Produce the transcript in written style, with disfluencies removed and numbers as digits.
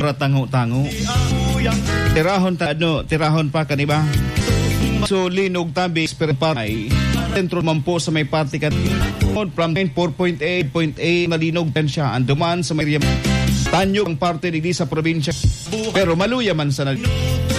tango-tango. Tirahon pa kaniba. So linog tabi esperpay. Sentro mampo sa may party kat from 4.8 nalinog din siya. Anduman sa may Tanyo ang parte di sa probinsya. Pero maluya man sa